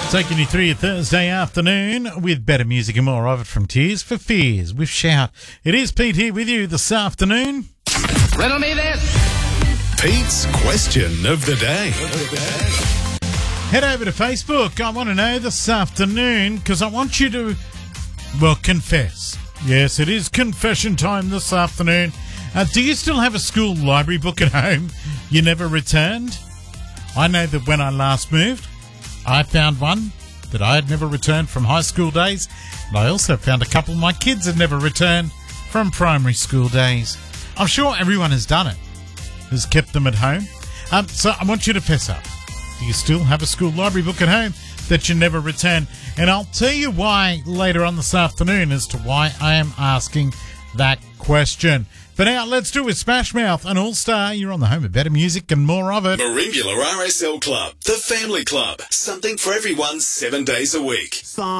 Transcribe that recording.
Taking you through your Thursday afternoon with better music and more of it from Tears for Fears with Shout. It is Pete here with you this afternoon. Riddle me this. Pete's question of the day. Head over to Facebook. I want to know this afternoon because I want you to, confess. Yes, it is confession time this afternoon. Do you still have a school library book at home you never returned? I know that when I last moved, I found one that I had never returned from high school days, and I also found a couple my kids had never returned from primary school days. I'm sure everyone has done it, has kept them at home. So I want you to fess up. Do you still have a school library book at home that you never returned? And I'll tell you why later on this afternoon as to why I am asking that question. For now, let's do it with Smash Mouth and All Star. You're on the home of better music and more of it. Maringula RSL Club, the family club. Something for everyone 7 days a week.